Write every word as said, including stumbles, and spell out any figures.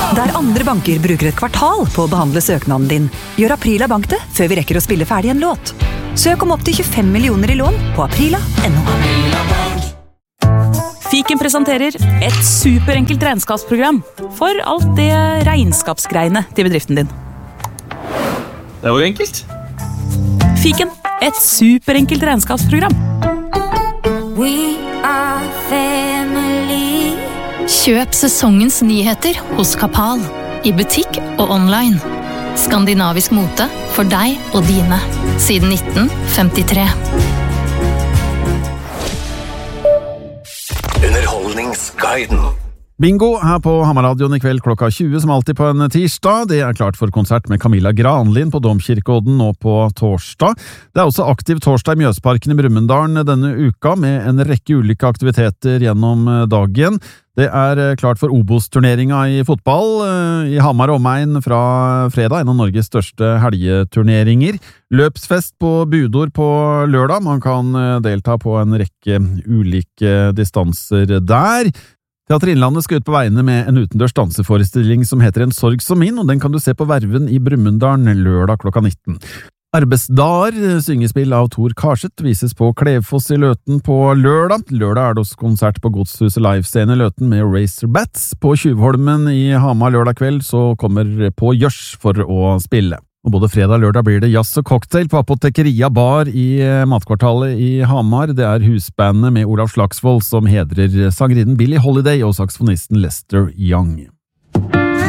Der andre banker bruker et kvartal på å behandle søknaden din, gjør Aprila Bank det før vi rekker å spille ferdig en låt. Søk om opp til tjuefem millioner i lån på aprila punktum no. Fiken presenterer et superenkelt regnskapsprogram for alt det regnskapsgreiene til bedriften din. Det var enkelt. Fiken, et superenkelt regnskapsprogram. We are family. Kjøp sesongens nyheter hos Kapal, i butikk og online. Skandinavisk mote for deg og dine, siden nitten femtitre. Underholdningsguiden. Bingo her på Hammarradioen i kveld klokka tjue, som alltid på en tirsdag. Det er klart for konsert med Camilla Granlin på Domkirkeodden nå på torsdag. Det er også aktiv torsdag i Mjøsparken i Brumunddal denne uka, med en rekke ulike aktiviteter gjennom dagen. Det er klart for Obos-turneringa i fotball i Hamar og omegn fra fredag, en av Norges største helgeturneringer. Løpsfest på Budor på lørdag. Man kan delta på en rekke ulike distanser der. Teater Innlandet skal ut på veiene med en utendørs danseforestilling som heter En sorg som min, og den kan du se på Verven i Brumunddal lørdag klokka nitten. Arbeidsdager, syngespill av Tor Karseth, vises på Klevfoss i Løten på lørdag. Lørdag er det også konsert på Godshuset Livescene i Løten med Razorbats. På Tjuvholmen i Hamar lørdag kveld så kommer På Gjørs for å spille. Og både fredag og lørdag blir det jazz og cocktail på Apotekeria bar i Matkvartalet i Hamar. Det er husbandet med Olav Slagsvold som hedrer sangerinnen Billie Holiday og saksofonisten Lester Young.